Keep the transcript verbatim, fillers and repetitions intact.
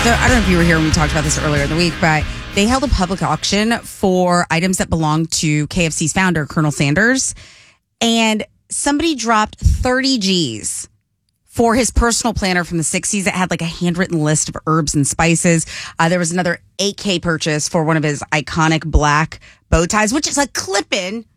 So I don't know if you were here when we talked about this earlier in the week, but they held a public auction for items that belong to K F C's founder, Colonel Sanders. And somebody dropped thirty G's for his personal planner from the sixties that had like a handwritten list of herbs and spices. Uh, there was another eight K purchase for one of his iconic black bow ties, which is a clip-in